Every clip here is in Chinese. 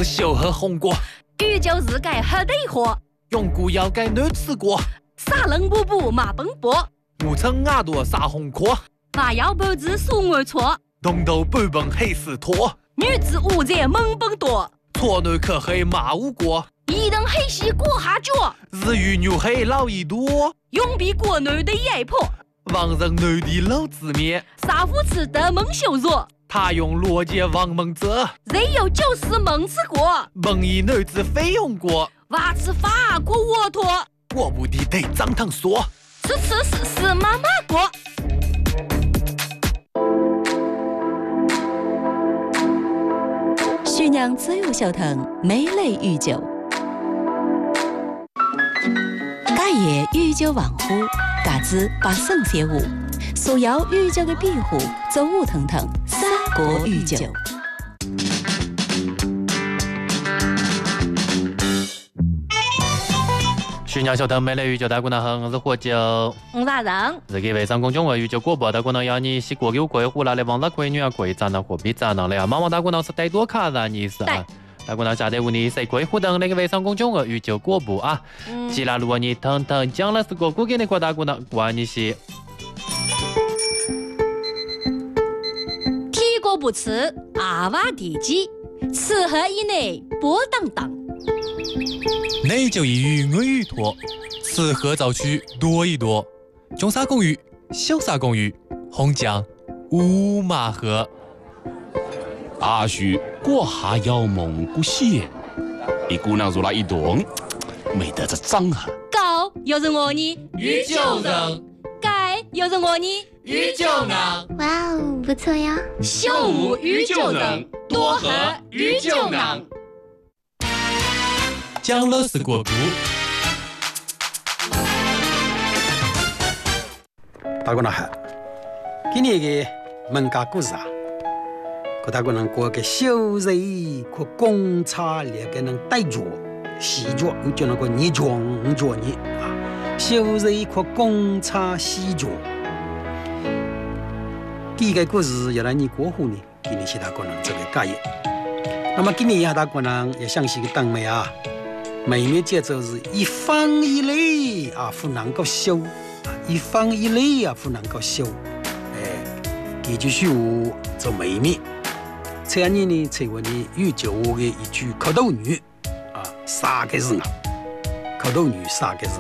是小黑红果， 宇宙是该黑对火， 永固要该男子果， 沙冷布布马奔波， 五层耳朵撒红壳， 娃要脖子数我错， 东头半本黑丝拖， 女子五在猛奔多， 错男可黑马无果， 一等黑西过下脚， 日语牛黑老一多， 永比国男的压迫， 王人男的老子面， 杀夫吃的猛羞辱， 他用逻辑王猛者， 人有就是猛吃过， 猛一男子非用过， 娃吃法国沃托， 我不的得张堂说， 吃妈妈过。 徐娘自由小腾美类御酒，家业御酒王府，嘎子把圣写舞，所有御酒的庇护，走舞腾腾，三国御酒。 徐娘小腾美类御酒，大姑娘好，我是喝酒。 大人， 这个微信公众号御酒广播，大姑娘要你洗过酒过户了的，忘了闺女啊，过账了，货币账了呀。妈妈大姑娘是带多卡的意思啊。大姑娘下得问你谁过户等那个微信公众号御酒广播啊。既然如果你腾腾讲了是个股给你个大姑娘，关你是。 天国不吃阿娃地鸡，吃喝以内波荡荡。 内就一鱼我鱼多，吃喝早去多一多。中沙公寓、小沙公寓、红酱、乌马河。 阿叔过下要蒙古县，一姑娘入了一栋，没得这张啊。 高又是我呢， 御酒人， 该又是我呢， 御酒人。 哇哦，不错呀！ 秀舞御酒人，多喝御酒人。 讲了是国故。 大姑娘好，今年的门家故事啊，可大姑娘过个小人可公差列个能带脚洗脚，又叫那个泥脚五脚泥啊，小人可公差洗脚。第一个故事要来你过户呢，今年是大姑娘这个家业。那么今年呀，大姑娘也详细的当美啊。每面节奏是一方一类啊，不能够修啊，一方一类啊，不能够修。这句虚话做每面。这样呢，成为你御酒屋的一句口头语啊，三个字啊，口头语三个字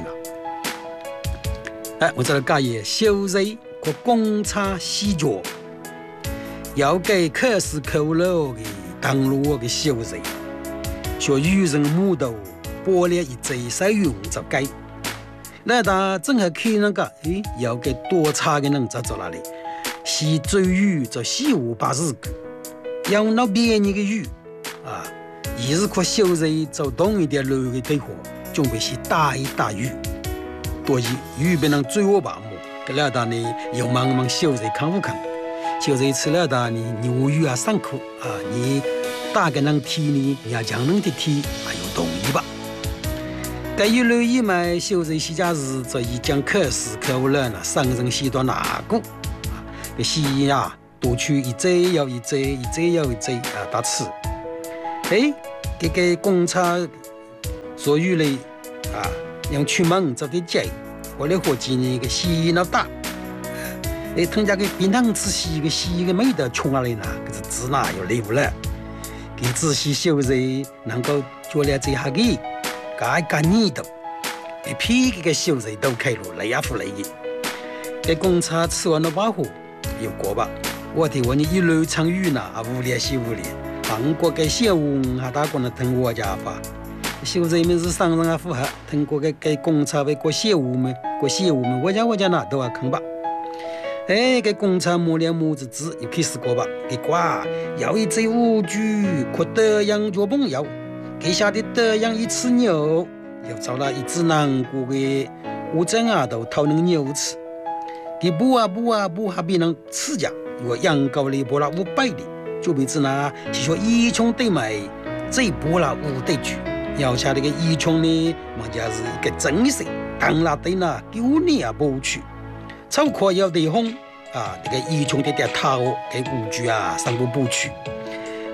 啊。我这个讲也修人和公差洗脚，要给考试考了的当路的修人，学与人木头。玻璃一直使用就该，那他正好看那个，要给多差的人做哪里？是最语做西湖八字个，要那别人的语啊，也是可修人做动一点路的对话，准备是大一大雨，多一雨别能追我吧么？给了他呢，又忙修人看不看？修人吃了他呢，牛语啊上课啊，你大概能听呢，你要讲能的听，还有同意吧？该一路以来，修人西家日这一讲考试考不了呢，上人西到哪个？个西呀，多去一贼又一贼，一贼又一贼啊，打吃。这个公差所有的啊，让出门做点菜，或者或几年个西老大，他家个平常吃西个西个没得穷啊来呢，可是自哪又来不了，给仔细修人能够做了这下个。干你的，一批个小人都开路来呀不来的。给公差吃完了把火，有过吧？我听我你一路唱语呢，无聊是无聊。韩国个小屋还大过那听我家话，小人们是商人啊符合，听过个给公差为过小屋们，过小屋们，我家那都要看吧。给公差摸了摸子字，又开始过吧。给瓜要一只乌龟，可得养脚朋友。给下的德阳一只牛，又找了一只南国的乌镇啊，都讨能牛吃。给补还比能吃家，我养高了补了500的，就比只那其说一穷对买，这补了5对句。要下这个一穷呢，我家是一个真实，当然对呢，9年啊不去，超过要对红啊，这个一穷的点套给5句啊，上不去。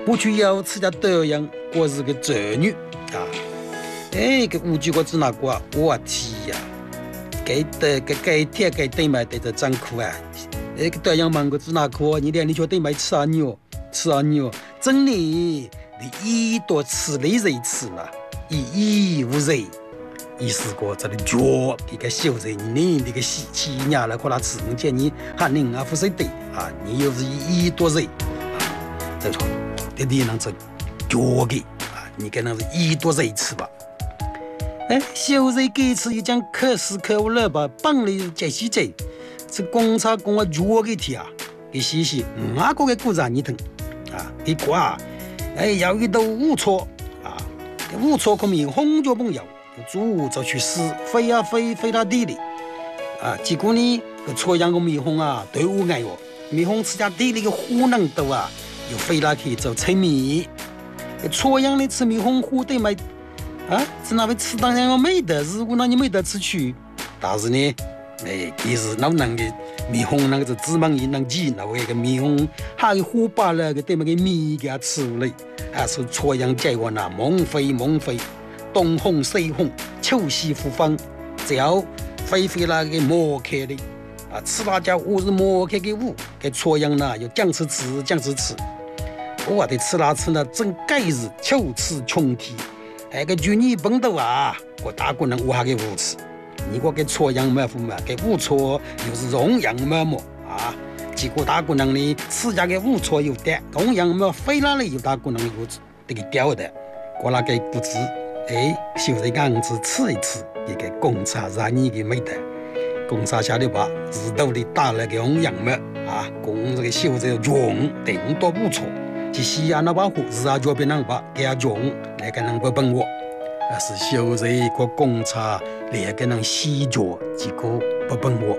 过去要吃家多样，我是个侄女啊。个五句我只拿过，我天呀！给天给对面对着张苦啊！个多样芒果只拿过，你连你说对面吃啊牛，真的，你一多吃了人吃了，一无人。意思过这里脚一个小人，你那个喜气伢了，过来吃，我见你喊你啊，不是对啊，你又是一多人啊，这错，你能这脚给啊，你可能是一多人吃吧？小人给吃一讲可是可无了吧？帮你这些这，这公差公啊脚给提啊，给洗洗，哪个给鼓掌你疼啊？给挂，要一道误错啊，误错可明红脚蹦摇。猪就去死，飞啊飞到地里啊！结果呢，个错样个蜜蜂啊，对我爱哦，蜜蜂吃下地里个虎囊豆啊，又飞了去做吃蜜。个错样的吃蜜蜂虎对买啊，是那位吃当然要没得，如果那你没得吃去，但是呢，其实老能的蜜蜂那个是芝麻一能挤，那个蜜蜂还有虎把那个对那个蜜给它吃了，还是错样结果那猛飞。东风西风，秋西复方，只要飞那个磨开的啊，吃辣椒我是磨开的物，给错样呢又酱吃，我的吃辣吃呢真该是秋吃穷体，个就你蹦到啊，我大姑娘我还给无吃，你给我给错样么服嘛，给无错又是荣阳么啊，结果大姑娘呢吃家给无错有的，荣阳么飞哪里有大姑娘有这个掉的，过来给不知。小人样子吃一吃，一个公差让你给没得，公差下的把日头里打了个红阳么啊，公这个小人用顶多不错，去西安那把火日啊就别能把给他用来个能不帮我，是小人个公差来个能洗脚，结果不帮我。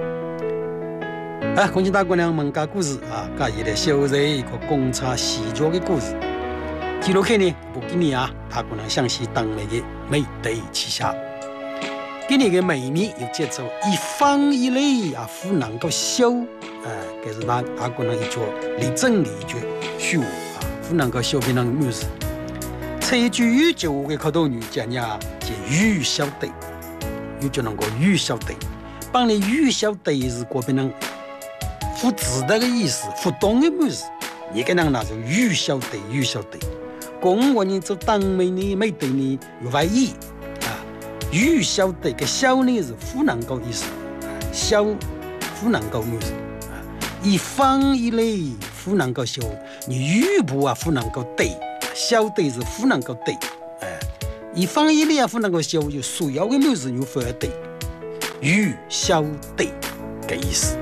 恭喜大姑娘们讲故事啊，讲一个小人个公差洗脚的故事。记录看呢，不给你啊，他可能想起当那个美对旗下，给你个美名有节奏，一方一类啊，不能够修，这是他可能一句理正理句虚啊，不能够修别人故事。这一句语就我给口头语讲呀，叫语晓得，有就能够语晓得，帮你语晓得是个别人不知道的意思，不懂的故事，你跟人那就语晓得。公我呢就当美呢美对呢有外意啊，语晓得个晓呢是不能够意思，晓不能够意思啊，一方一类不能够晓，你语不啊不能够对，晓得是不能够对，一方一类啊不能够晓，就所有的意思有不对，语晓得个意思。